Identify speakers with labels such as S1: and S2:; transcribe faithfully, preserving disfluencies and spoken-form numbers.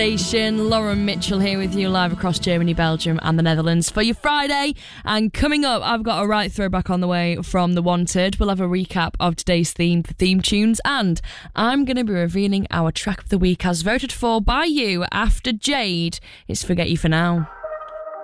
S1: Station. Lauren Mitchell here with you live across Germany, Belgium and the Netherlands for your Friday. And coming up, I've got a right throwback on the way from The Wanted. We'll have a recap of today's theme for theme tunes, and I'm going to be revealing our track of the week as voted for by you after Jade. It's Forget You For Now.